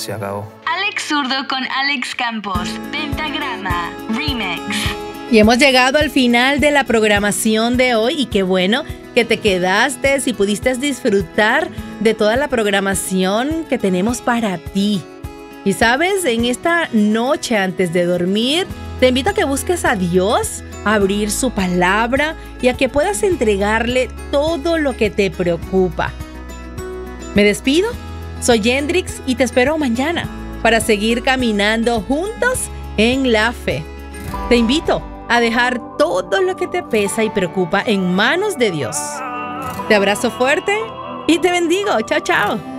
se acabó. Alex Zurdo con Alex Campos, Pentagrama Remix. Y hemos llegado al final de la programación de hoy y qué bueno que te quedaste y pudiste disfrutar de toda la programación que tenemos para ti. Y sabes, en esta noche antes de dormir, te invito a que busques a Dios, a abrir su palabra y a que puedas entregarle todo lo que te preocupa. Me despido, soy Yendrix y te espero mañana para seguir caminando juntos en la fe. Te invito a dejar todo lo que te pesa y preocupa en manos de Dios. Te abrazo fuerte y te bendigo. Chao, chao.